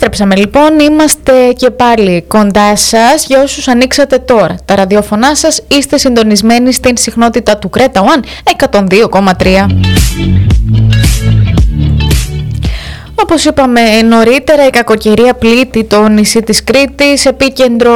Επιστρέψαμε λοιπόν, είμαστε και πάλι κοντά σας. Για όσους ανοίξατε τώρα τα ραδιοφωνά σας, είστε συντονισμένοι στην συχνότητα του Creta One 102,3. Όπως είπαμε νωρίτερα, η κακοκαιρία πλήττει το νησί της Κρήτης. Επίκεντρο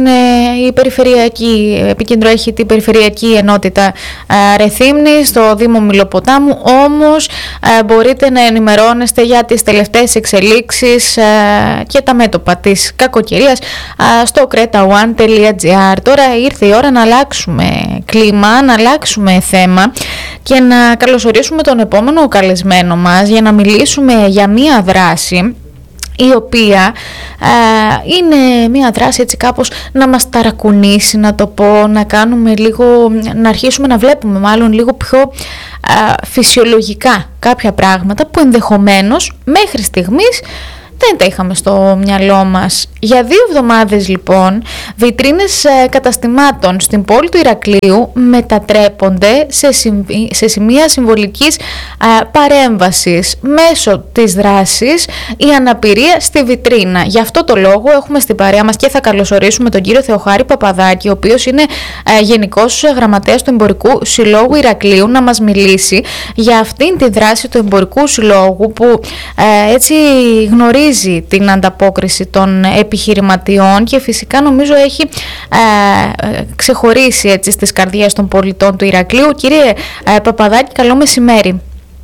έχει την περιφερειακή ενότητα Ρεθύμνη στο Δήμο Μιλοποτάμου. Όμως μπορείτε να ενημερώνεστε για τις τελευταίες εξελίξεις και τα μέτωπα της κακοκαιρίας στο cretaone.gr. Τώρα ήρθε η ώρα να αλλάξουμε κλίμα, να αλλάξουμε θέμα και να καλωσορίσουμε τον επόμενο καλεσμένο μας για να μιλήσουμε για μία δράση η οποία είναι μια δράση έτσι κάπως να μας ταρακουνήσει, να το πω, να κάνουμε λίγο, να αρχίσουμε να βλέπουμε μάλλον λίγο πιο φυσιολογικά κάποια πράγματα που ενδεχομένως μέχρι στιγμής δεν τα είχαμε στο μυαλό μας. Για 2 εβδομάδες λοιπόν, βιτρίνες καταστημάτων στην πόλη του Ηρακλείου μετατρέπονται σε σημεία συμβολικής παρέμβασης. Μέσω της δράσης η αναπηρία στη βιτρίνα. Γι' αυτό το λόγο έχουμε στην παρέα μας και θα καλωσορίσουμε τον κύριο Θεοχάρη Παπαδάκη, ο οποίος είναι Γενικός Γραμματέας του Εμπορικού Συλλόγου Ηρακλείου, να μας μιλήσει για αυτήν τη δράση του Εμπορικού Συλλόγου που έτσι γνωρίζει την ανταπόκριση των επιχειρηματιών και φυσικά νομίζω έχει ξεχωρίσει έτσι στις καρδιές των πολιτών του Ηρακλείου. Κύριε Παπαδάκη, καλό μεσημέρι.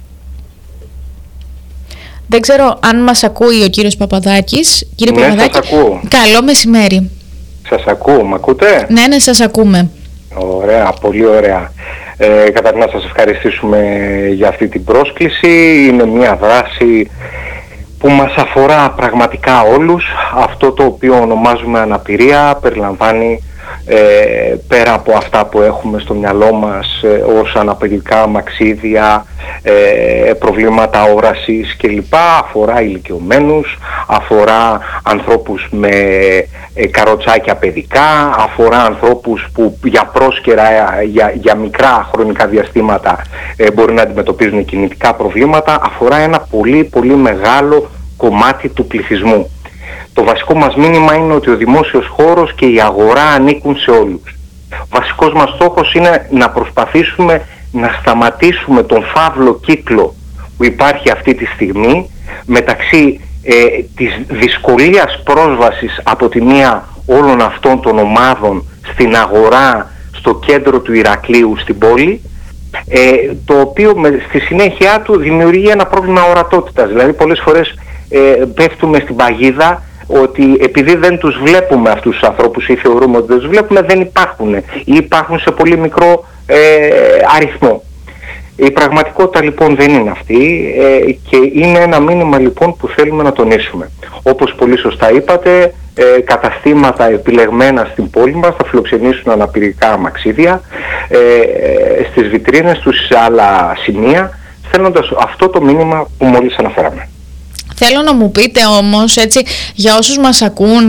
Δεν ξέρω αν μας ακούει ο κύριος Παπαδάκης. Κύριε Παπαδάκη, σας ακούω. Καλό μεσημέρι. Σας ακούω, μ' ακούτε? Ναι, σας ακούμε. Ωραία, πολύ ωραία. Καταρχήν να σας ευχαριστήσουμε για αυτή την πρόσκληση. Είναι μια δράση που μας αφορά πραγματικά όλους. Αυτό το οποίο ονομάζουμε αναπηρία περιλαμβάνει πέρα από αυτά που έχουμε στο μυαλό μας ως αναπηρικά αμαξίδια, προβλήματα όρασης κλπ. Αφορά ηλικιωμένους, αφορά ανθρώπους με καροτσάκια παιδικά, αφορά ανθρώπους που για πρόσκαιρα, για μικρά χρονικά διαστήματα μπορεί να αντιμετωπίζουν κινητικά προβλήματα, αφορά ένα πολύ πολύ μεγάλο κομμάτι του πληθυσμού. Το βασικό μας μήνυμα είναι ότι ο δημόσιος χώρος και η αγορά ανήκουν σε όλους. Ο βασικός μας στόχος είναι να προσπαθήσουμε να σταματήσουμε τον φαύλο κύκλο που υπάρχει αυτή τη στιγμή μεταξύ της δυσκολίας πρόσβασης από τη μία όλων αυτών των ομάδων στην αγορά στο κέντρο του Ηρακλείου στην πόλη, το οποίο στη συνέχεια του δημιουργεί ένα πρόβλημα ορατότητας. Δηλαδή πολλές φορές πέφτουμε στην παγίδα ότι επειδή δεν τους βλέπουμε αυτούς τους ανθρώπους ή θεωρούμε ότι δεν τους βλέπουμε, δεν υπάρχουν ή υπάρχουν σε πολύ μικρό αριθμό. Η πραγματικότητα λοιπόν δεν είναι αυτή και είναι ένα μήνυμα λοιπόν που θέλουμε να τονίσουμε. Όπως πολύ σωστά είπατε, καταστήματα επιλεγμένα στην πόλη μας θα φιλοξενήσουν αναπηρικά αμαξίδια στις βιτρίνες τους σε άλλα σημεία, στέλνοντας αυτό το μήνυμα που μόλις αναφέραμε. Θέλω να μου πείτε όμως, έτσι, για όσους μας ακούν,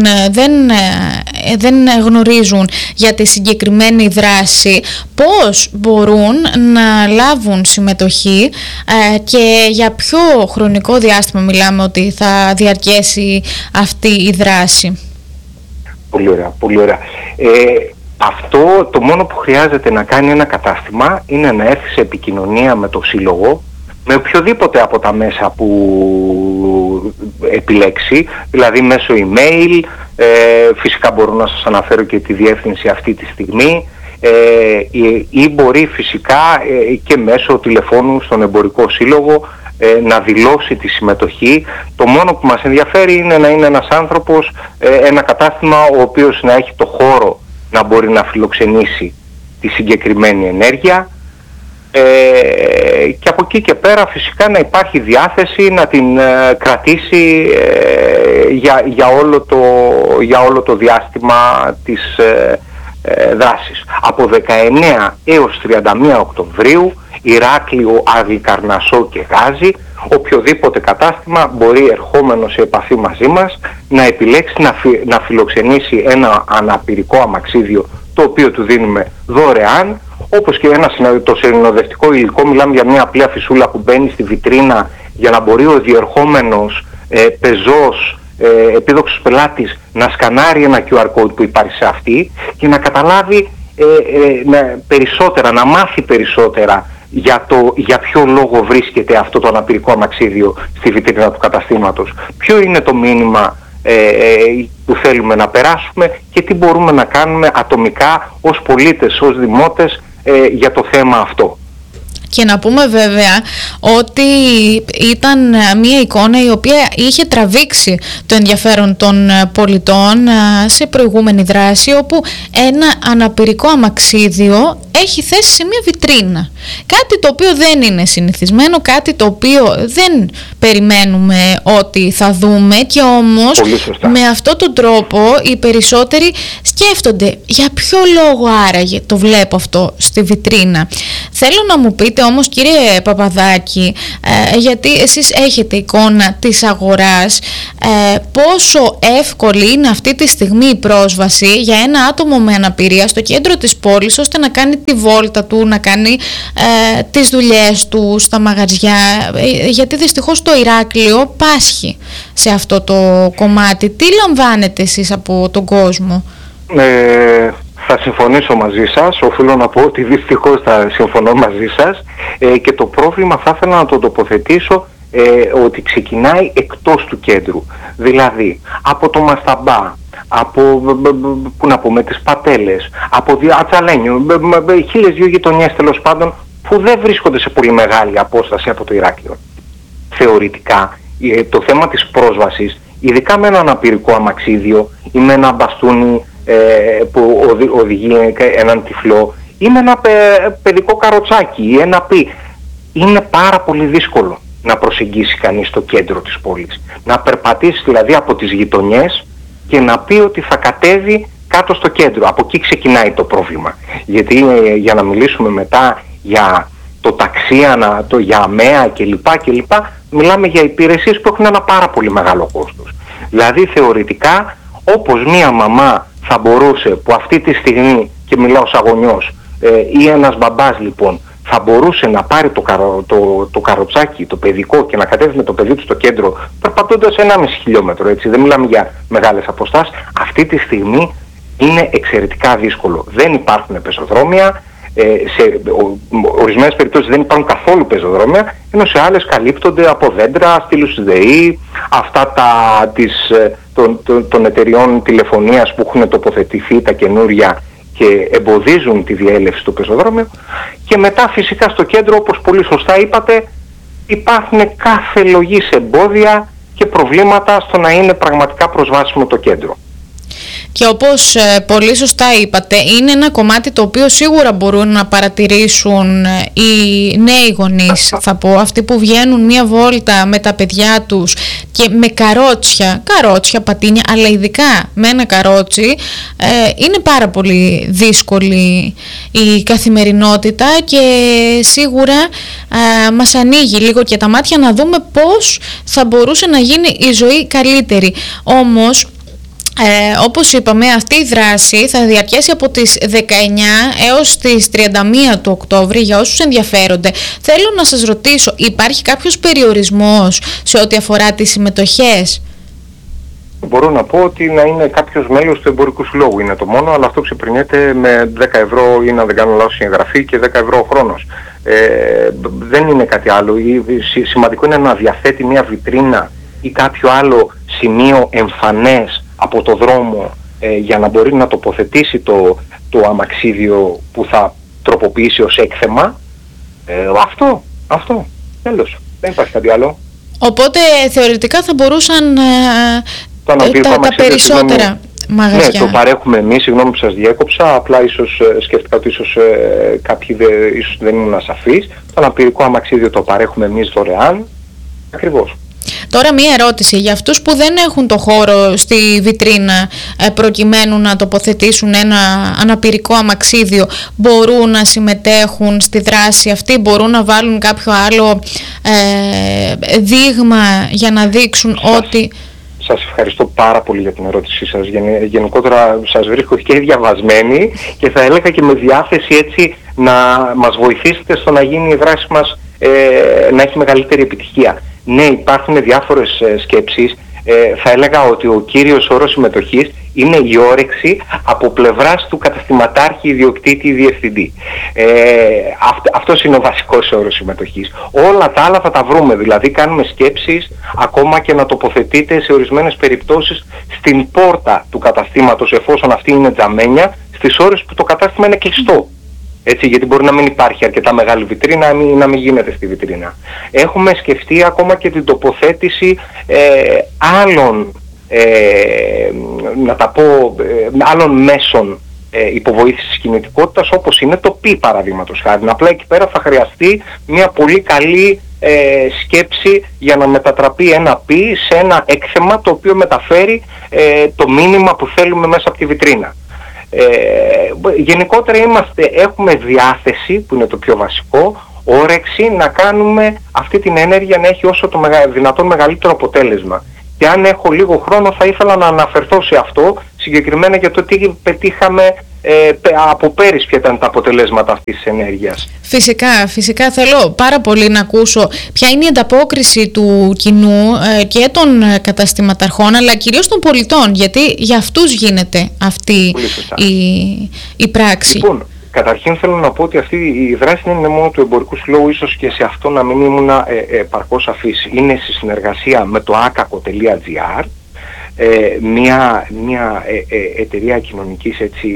δεν γνωρίζουν για τη συγκεκριμένη δράση, πώς μπορούν να λάβουν συμμετοχή και για ποιο χρονικό διάστημα μιλάμε ότι θα διαρκέσει αυτή η δράση. Πολύ ωραία, πολύ ωραία. Αυτό το μόνο που χρειάζεται να κάνει ένα κατάστημα είναι να έρθει σε επικοινωνία με το Σύλλογο, με οποιοδήποτε από τα μέσα που επιλέξει, δηλαδή μέσω email, φυσικά μπορώ να σας αναφέρω και τη διεύθυνση αυτή τη στιγμή, ή μπορεί φυσικά και μέσω τηλεφώνου στον Εμπορικό Σύλλογο να δηλώσει τη συμμετοχή. Το μόνο που μας ενδιαφέρει είναι να είναι ένας άνθρωπος, ένα κατάστημα ο οποίος να έχει το χώρο να μπορεί να φιλοξενήσει τη συγκεκριμένη ενέργεια, και από εκεί και πέρα φυσικά να υπάρχει διάθεση να την κρατήσει για όλο το διάστημα της δράσης. Από 19 έως 31 Οκτωβρίου, Ηράκλειο, Άδη, Καρνασσό και Γάζη, οποιοδήποτε κατάστημα μπορεί ερχόμενο σε επαφή μαζί μας να επιλέξει να φιλοξενήσει ένα αναπηρικό αμαξίδιο, το οποίο του δίνουμε δωρεάν, όπως και το συνοδευτικό υλικό. Μιλάμε για μια απλή αφισούλα που μπαίνει στη βιτρίνα για να μπορεί ο διερχόμενος πεζός επίδοξος πελάτης να σκανάρει ένα QR code που υπάρχει σε αυτή και να καταλάβει περισσότερα, να μάθει περισσότερα για ποιο λόγο βρίσκεται αυτό το αναπηρικό αμαξίδιο στη βιτρίνα του καταστήματος. Ποιο είναι το μήνυμα που θέλουμε να περάσουμε και τι μπορούμε να κάνουμε ατομικά ως πολίτες, ως δημότες για το θέμα αυτό. Και να πούμε βέβαια ότι ήταν μια εικόνα η οποία είχε τραβήξει το ενδιαφέρον των πολιτών σε προηγούμενη δράση, όπου ένα αναπηρικό αμαξίδιο έχει θέση σε μια βιτρίνα. Κάτι το οποίο δεν είναι συνηθισμένο, κάτι το οποίο δεν περιμένουμε ότι θα δούμε, και όμως με αυτόν τον τρόπο οι περισσότεροι σκέφτονται για ποιο λόγο άραγε το βλέπω αυτό στη βιτρίνα. Θέλω να μου πείτε όμως, κύριε Παπαδάκη, γιατί εσείς έχετε εικόνα της αγοράς, πόσο εύκολη είναι αυτή τη στιγμή η πρόσβαση για ένα άτομο με αναπηρία στο κέντρο της πόλης, ώστε να κάνει τη βόλτα του, να κάνει τις δουλειές του στα μαγαζιά, γιατί δυστυχώς το Ηράκλειο πάσχει σε αυτό το κομμάτι. Τι λαμβάνετε εσείς από τον κόσμο? Θα συμφωνήσω μαζί σας, οφείλω να πω ότι δυστυχώς θα συμφωνώ μαζί σας, και το πρόβλημα θα ήθελα να το τοποθετήσω ότι ξεκινάει εκτός του κέντρου. Δηλαδή από το Μασταμπά, με τις Πατέλες, από Ατσαλένιο, χίλιες δυο γειτονιές τέλος πάντων, που δεν βρίσκονται σε πολύ μεγάλη απόσταση από το Ηράκλειο. Θεωρητικά το θέμα της πρόσβασης, ειδικά με ένα αναπηρικό αμαξίδιο ή με ένα μπαστούνι που οδηγεί έναν τυφλό ή με ένα παιδικό καροτσάκι ή ένα είναι πάρα πολύ δύσκολο να προσεγγίσει κανείς το κέντρο της πόλης. Να περπατήσει δηλαδή από τις γειτονιές και να πει ότι θα κατέβει κάτω στο κέντρο. Από εκεί ξεκινάει το πρόβλημα. Γιατί για να μιλήσουμε μετά για το ταξί, για ΑΜΕΑ κλπ. Μιλάμε για υπηρεσίες που έχουν ένα πάρα πολύ μεγάλο κόστος. Δηλαδή θεωρητικά, όπως μία μαμά θα μπορούσε, που αυτή τη στιγμή, και μιλάω σαν γονιός, ή ένας μπαμπάς λοιπόν, θα μπορούσε να πάρει το καροτσάκι, το παιδικό, και να κατέβει με το παιδί του στο κέντρο, περπατώντας 1,5 χιλιόμετρο, έτσι, δεν μιλάμε για μεγάλες αποστάσεις, αυτή τη στιγμή είναι εξαιρετικά δύσκολο. Δεν υπάρχουν πεζοδρόμια, σε ορισμένες περιπτώσεις δεν υπάρχουν καθόλου πεζοδρόμια, ενώ σε άλλες καλύπτονται από δέντρα, στήλους της ΔΕΗ, αυτά των εταιριών τηλεφωνίας που έχουν τοποθετηθεί τα καινούρια και εμποδίζουν τη διέλευση του πεζοδρόμιου. Και μετά φυσικά στο κέντρο, όπως πολύ σωστά είπατε, υπάρχουν κάθε λογής εμπόδια και προβλήματα στο να είναι πραγματικά προσβάσιμο το κέντρο. Και όπως πολύ σωστά είπατε, είναι ένα κομμάτι το οποίο σίγουρα μπορούν να παρατηρήσουν οι νέοι γονείς, θα πω, αυτοί που βγαίνουν μία βόλτα με τα παιδιά τους και με καρότσια, πατίνια, αλλά ειδικά με ένα καρότσι, είναι πάρα πολύ δύσκολη η καθημερινότητα και σίγουρα μας ανοίγει λίγο και τα μάτια να δούμε πώς θα μπορούσε να γίνει η ζωή καλύτερη. Όμως, όπως είπαμε, αυτή η δράση θα διαρκέσει από τις 19 έως τις 31 του Οκτώβρη για όσους ενδιαφέρονται. Θέλω να σας ρωτήσω, υπάρχει κάποιος περιορισμός σε ό,τι αφορά τις συμμετοχές? Μπορώ να πω ότι να είναι κάποιος μέλος του Εμπορικού Συλλόγου είναι το μόνο, αλλά αυτό ξεπερνιέται με 10 ευρώ ή, να δεν κάνω λάθος, εγγραφή και 10 ευρώ ο χρόνος. Δεν είναι κάτι άλλο. Σημαντικό είναι να διαθέτει μια βιτρίνα ή κάποιο άλλο σημείο εμφανές από το δρόμο για να μπορεί να τοποθετήσει το αμαξίδιο που θα τροποποιήσει ως έκθεμα. Αυτό. Τέλος. Δεν υπάρχει κάτι άλλο. Οπότε θεωρητικά θα μπορούσαν τα περισσότερα μαγαζιά. Ναι, το παρέχουμε εμείς, συγγνώμη που σας διέκοψα, απλά ίσως σκέφτηκα ότι κάποιοι ίσως δεν ήμουν ασαφείς. Το αναπηρικό αμαξίδιο το παρέχουμε εμείς δωρεάν. Ακριβώς. Τώρα μία ερώτηση για αυτούς που δεν έχουν το χώρο στη βιτρίνα προκειμένου να τοποθετήσουν ένα αναπηρικό αμαξίδιο, μπορούν να συμμετέχουν στη δράση αυτή, μπορούν να βάλουν κάποιο άλλο δείγμα για να δείξουν ότι... Σας ευχαριστώ πάρα πολύ για την ερώτησή σας. Γενικότερα σας βρίσκω και διαβασμένη και θα έλεγα και με διάθεση έτσι να μας βοηθήσετε στο να γίνει η δράση μας να έχει μεγαλύτερη επιτυχία. Ναι, υπάρχουν διάφορες σκέψεις. θα έλεγα ότι ο κύριος όρος συμμετοχής είναι η όρεξη από πλευράς του καταστηματάρχη, ιδιοκτήτη ή διευθυντή. Αυτός είναι ο βασικός όρος συμμετοχής. Όλα τα άλλα θα τα βρούμε, δηλαδή κάνουμε σκέψεις ακόμα και να τοποθετείτε σε ορισμένες περιπτώσεις στην πόρτα του καταστήματος, εφόσον αυτή είναι τζαμένια, στις ώρες που το κατάστημα είναι κλειστό. Έτσι, γιατί μπορεί να μην υπάρχει αρκετά μεγάλη βιτρίνα ή να μην γίνεται στη βιτρίνα. Έχουμε σκεφτεί ακόμα και την τοποθέτηση άλλων, άλλων μέσων υποβοήθησης κινητικότητας, όπως είναι το πι, παραδείγματος χάρη. Απλά εκεί πέρα θα χρειαστεί μια πολύ καλή σκέψη για να μετατραπεί ένα πι σε ένα έκθεμα το οποίο μεταφέρει το μήνυμα που θέλουμε μέσα από τη βιτρίνα. Γενικότερα έχουμε διάθεση, που είναι το πιο βασικό, όρεξη να κάνουμε αυτή την ενέργεια να έχει όσο το δυνατόν μεγαλύτερο αποτέλεσμα. Και αν έχω λίγο χρόνο θα ήθελα να αναφερθώ σε αυτό συγκεκριμένα για το τι πετύχαμε από πέρυσι, ποια ήταν τα αποτελέσματα αυτής της ενέργειας. Φυσικά θέλω πάρα πολύ να ακούσω ποια είναι η ανταπόκριση του κοινού και των καταστηματαρχών, αλλά κυρίως των πολιτών, γιατί για αυτούς γίνεται αυτή η πράξη. Λοιπόν, καταρχήν θέλω να πω ότι αυτή η δράση δεν είναι μόνο του Εμπορικού Συλλόγου, ίσως και σε αυτό να μην ήμουν παρκώς σαφής. Είναι στη συνεργασία με το akaco.gr, μια εταιρεία κοινωνικής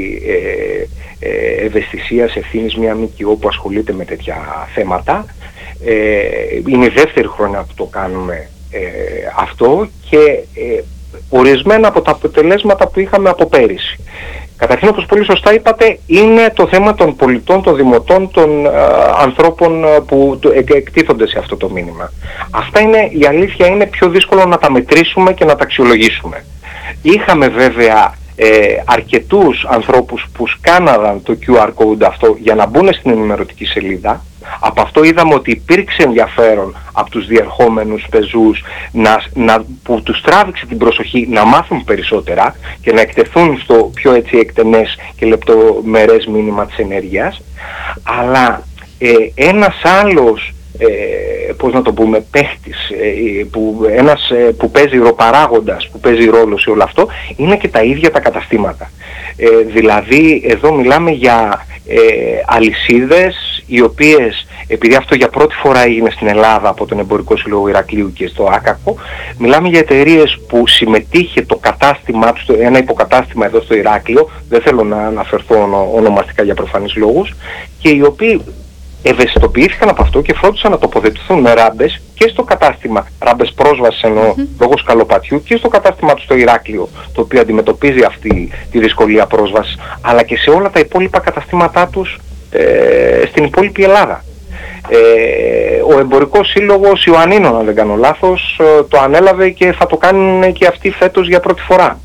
ευαισθησίας, ευθύνης, μια ΜΚΟ που ασχολείται με τέτοια θέματα. Είναι η δεύτερη χρονιά που το κάνουμε αυτό και ορισμένα από τα αποτελέσματα που είχαμε από πέρυσι. Καταρχήν, όπως πολύ σωστά είπατε, είναι το θέμα των πολιτών, των δημοτών, των ανθρώπων που εκτίθονται σε αυτό το μήνυμα. Αυτά είναι, η αλήθεια είναι, πιο δύσκολο να τα μετρήσουμε και να τα αξιολογήσουμε. Είχαμε βέβαια αρκετούς ανθρώπους που σκάναραν το QR code αυτό για να μπουν στην ενημερωτική σελίδα. Από αυτό είδαμε ότι υπήρξε ενδιαφέρον από τους διερχόμενους πεζούς που τους τράβηξε την προσοχή να μάθουν περισσότερα και να εκτεθούν στο πιο εκτενές και λεπτομερές μήνυμα της ενέργειας. Αλλά ένας άλλος παίχτης, που παίζει παράγοντας, που παίζει ρόλο σε όλο αυτό, είναι και τα ίδια τα καταστήματα. Δηλαδή εδώ μιλάμε για αλυσίδες οι οποίες, επειδή αυτό για πρώτη φορά έγινε στην Ελλάδα από τον Εμπορικό Σύλλογο Ηρακλείου και στο akaco, μιλάμε για εταιρείες που συμμετείχε το κατάστημά τους, ένα υποκατάστημα εδώ στο Ηράκλειο, δεν θέλω να αναφερθώ ονομαστικά για προφανείς λόγους, και οι οποίοι ευαισθητοποιήθηκαν από αυτό και φρόντισαν να τοποθετηθούν με ράμπες και στο κατάστημα, ράμπες πρόσβασης εννοώ λόγω σκαλοπατιού, και στο κατάστημα του στο Ηράκλειο, το οποίο αντιμετωπίζει αυτή τη δυσκολία πρόσβασης, αλλά και σε όλα τα υπόλοιπα καταστήματά τους στην υπόλοιπη Ελλάδα. Ο Εμπορικός Σύλλογος Ιωαννίνων, αν δεν κάνω λάθος, το ανέλαβε και θα το κάνουν και αυτοί φέτος για πρώτη φορά.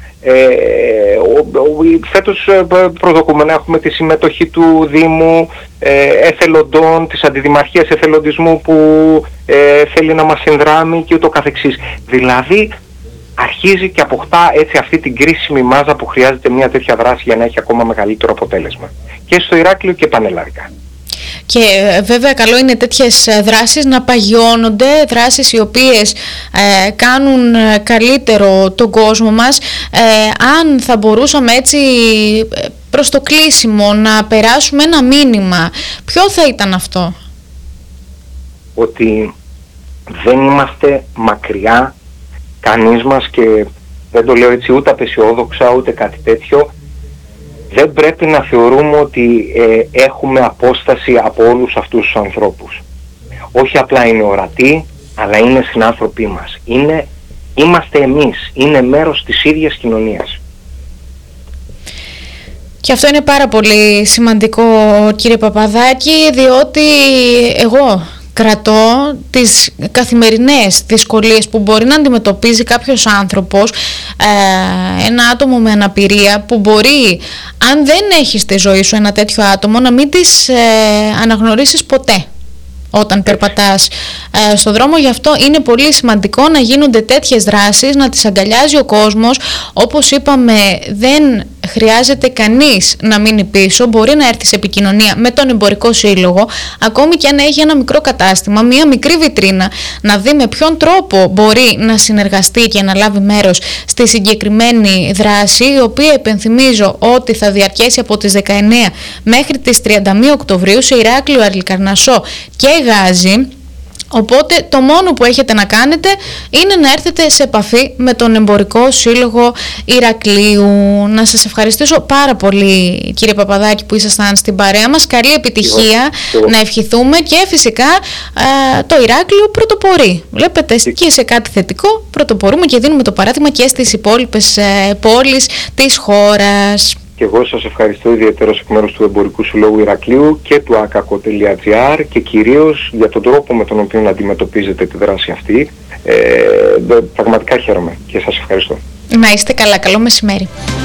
Φέτος προσδοκούμε να έχουμε τη συμμετοχή του Δήμου, εθελοντών, της Αντιδημαρχίας Εθελοντισμού που θέλει να μας συνδράμει και ούτω καθεξής. Δηλαδή αρχίζει και αποκτά έτσι αυτή την κρίσιμη μάζα που χρειάζεται μια τέτοια δράση για να έχει ακόμα μεγαλύτερο αποτέλεσμα. Και στο Ηράκλειο και πανελλαδικά. Και βέβαια καλό είναι τέτοιες δράσεις να παγιώνονται, δράσεις οι οποίες κάνουν καλύτερο τον κόσμο μας. Αν θα μπορούσαμε έτσι προς το κλείσιμο να περάσουμε ένα μήνυμα, ποιο θα ήταν αυτό? Ότι δεν είμαστε μακριά κανείς μας, και δεν το λέω έτσι ούτε απεσιόδοξα ούτε κάτι τέτοιο. Δεν πρέπει να θεωρούμε ότι έχουμε απόσταση από όλους αυτούς τους ανθρώπους. Όχι απλά είναι ορατοί, αλλά είναι συνάνθρωποι μας. Είμαστε εμείς, είναι μέρος της ίδιας κοινωνίας. Και αυτό είναι πάρα πολύ σημαντικό, κύριε Παπαδάκη, διότι εγώ κρατώ τις καθημερινές δυσκολίες που μπορεί να αντιμετωπίζει κάποιος άνθρωπος, ένα άτομο με αναπηρία που μπορεί, αν δεν έχεις στη ζωή σου ένα τέτοιο άτομο, να μην τις αναγνωρίσεις ποτέ όταν περπατάς στον δρόμο. Γι' αυτό είναι πολύ σημαντικό να γίνονται τέτοιες δράσεις, να τις αγκαλιάζει ο κόσμος. Όπως είπαμε, δεν χρειάζεται κανείς να μείνει πίσω, μπορεί να έρθει σε επικοινωνία με τον εμπορικό σύλλογο, ακόμη και αν έχει ένα μικρό κατάστημα, μία μικρή βιτρίνα, να δει με ποιον τρόπο μπορεί να συνεργαστεί και να λάβει μέρος στη συγκεκριμένη δράση, η οποία υπενθυμίζω ότι θα διαρκέσει από τις 19 μέχρι τις 31 Οκτωβρίου σε Ηράκλειο, Αρλικαρνασσό και Γάζι. Οπότε το μόνο που έχετε να κάνετε είναι να έρθετε σε επαφή με τον Εμπορικό Σύλλογο Ηρακλείου. Να σας ευχαριστήσω πάρα πολύ, κύριε Παπαδάκη, που ήσασταν στην παρέα μας. Καλή επιτυχία να ευχηθούμε και φυσικά το Ηράκλειο πρωτοπορεί. Βλέπετε, και σε κάτι θετικό πρωτοπορούμε και δίνουμε το παράδειγμα και στις υπόλοιπες πόλεις της χώρας. Και εγώ σας ευχαριστώ ιδιαίτερα εκ μέρους του Εμπορικού Συλλόγου Ηρακλείου και του akaco.gr και κυρίως για τον τρόπο με τον οποίο αντιμετωπίζετε τη δράση αυτή. Πραγματικά χαίρομαι και σας ευχαριστώ. Να είστε καλά, καλό μεσημέρι.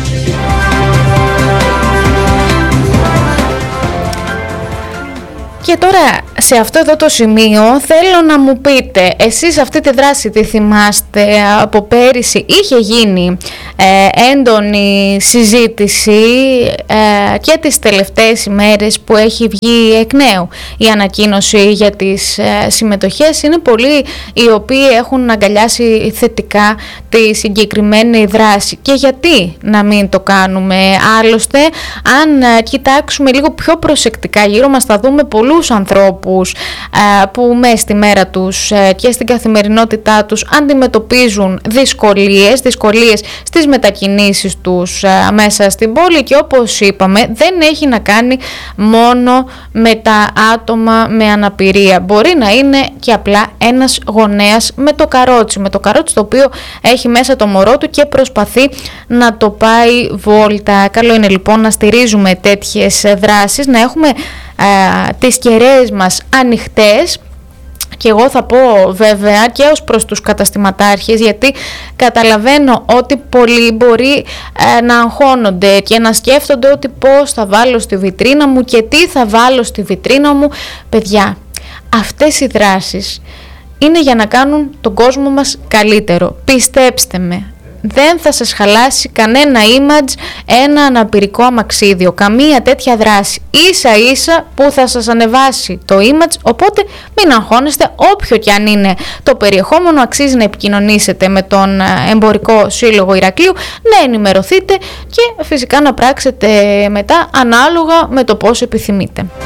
Και τώρα σε αυτό εδώ το σημείο θέλω να μου πείτε, εσείς αυτή τη δράση τη θυμάστε? Από πέρυσι είχε γίνει έντονη συζήτηση και τις τελευταίες ημέρες που έχει βγει εκ νέου η ανακοίνωση για τις συμμετοχές. Είναι πολλοί οι οποίοι έχουν αγκαλιάσει θετικά τη συγκεκριμένη δράση. Και γιατί να μην το κάνουμε? Άλλωστε, αν κοιτάξουμε λίγο πιο προσεκτικά γύρω μας, θα δούμε πολλούς ανθρώπους που μέσα στη μέρα τους και στην καθημερινότητά τους αντιμετωπίζουν δυσκολίες στις μετακινήσεις τους μέσα στην πόλη, και όπως είπαμε δεν έχει να κάνει μόνο με τα άτομα με αναπηρία. Μπορεί να είναι και απλά ένας γονέας με το καρότσι το οποίο έχει μέσα το μωρό του και προσπαθεί να το πάει βόλτα. Καλό είναι λοιπόν να στηρίζουμε τέτοιες δράσεις, να έχουμε τις κεραίες μας ανοιχτές. Και εγώ θα πω βέβαια και ως προς τους καταστηματάρχες, γιατί καταλαβαίνω ότι πολλοί μπορεί να αγχώνονται και να σκέφτονται ότι πώς θα βάλω στη βιτρίνα μου και τι θα βάλω στη βιτρίνα μου. Παιδιά, αυτές οι δράσεις είναι για να κάνουν τον κόσμο μας καλύτερο. Πιστέψτε με. Δεν θα σας χαλάσει κανένα image ένα αναπηρικό αμαξίδιο, καμία τέτοια δράση. Ίσα ίσα που θα σας ανεβάσει το image, οπότε μην αγχώνεστε, όποιο και αν είναι το περιεχόμενο. Αξίζει να επικοινωνήσετε με τον Εμπορικό Σύλλογο Ηρακλείου, να ενημερωθείτε και φυσικά να πράξετε μετά ανάλογα με το πώς επιθυμείτε.